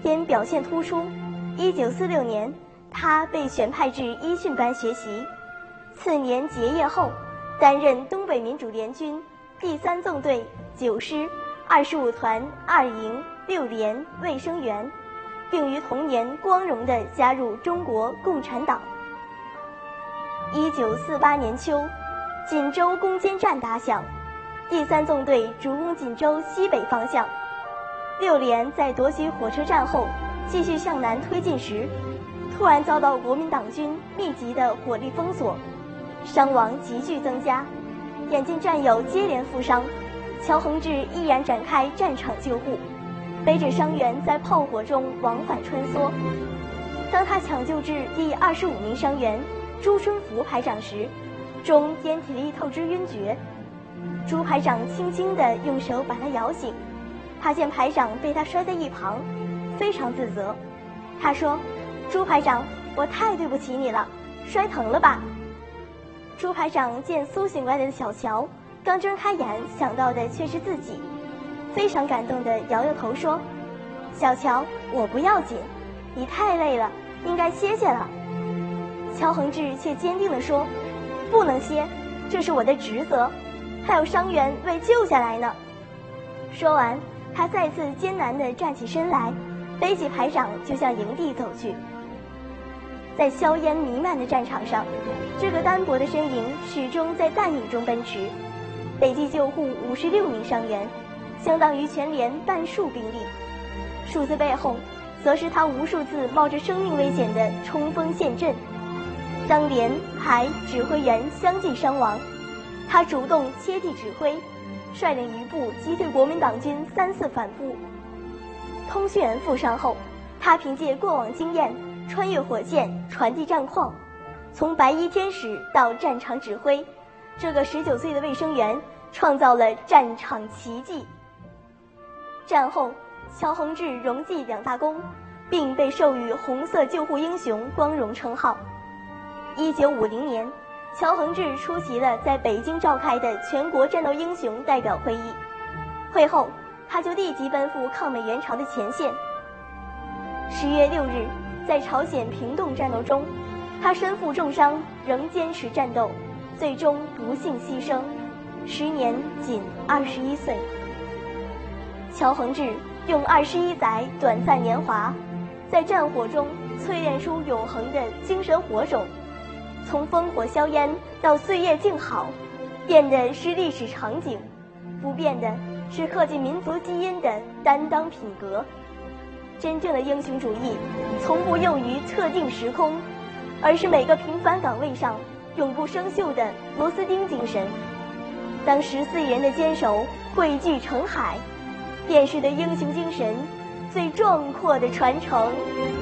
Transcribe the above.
因表现突出，1946年他被选派至一训班学习。次年结业后，担任东北民主联军第3纵队9师25团2营6连卫生员，并于同年光荣地加入中国共产党。1948年秋，锦州攻坚战打响，第3纵队主攻锦州西北方向。6连在夺取火车站后，继续向南推进时，突然遭到国民党军密集的火力封锁，伤亡急剧增加。眼见战友接连负伤，乔宏志毅然展开战场救护，背着伤员在炮火中往返穿梭。当他抢救至第25名伤员朱春福排长时，中烟体力透支晕厥。朱排长轻轻地用手把他摇醒，他见排长被他摔在一旁，非常自责。他说：“朱排长，我太对不起你了，摔疼了吧？”朱排长见苏醒过来的小乔，刚睁开眼想到的却是自己，非常感动地摇摇头说：“小乔，我不要紧，你太累了，应该歇歇了。”乔宏志却坚定地说：“不能歇，这是我的职责，还有伤员未救下来呢。”说完，他再次艰难地站起身来，背起排长就向营地走去。在硝烟弥漫的战场上，这个单薄的身影始终在弹影中奔驰，累计救护56名伤员，相当于全连半数兵力。数字背后，则是他无数次冒着生命危险的冲锋陷阵。当连、排、指挥员相继伤亡，他主动切替指挥，率领余部击退国民党军3次反扑。通讯员负伤后，他凭借过往经验，穿越火线，传递战况，从白衣天使到战场指挥，这个19岁的卫生员创造了战场奇迹。战后，乔宏志荣记2大功，并被授予红色救护英雄光荣称号。1950年，乔宏志出席了在北京召开的全国战斗英雄代表会议，会后他就立即奔赴抗美援朝的前线。10月6日，在朝鲜平洞战斗中，他身负重伤，仍坚持战斗，最终不幸牺牲，时年仅21岁。乔宏志用21载短暂年华，在战火中淬炼出永恒的精神火种，从烽火硝烟到岁月静好，变的是历史场景，不变的是刻进民族基因的担当品格。真正的英雄主义从不囿于特定时空，而是每个平凡岗位上永不生锈的螺丝钉精神。当14亿人的坚守汇聚成海，便是对英雄精神最壮阔的传承。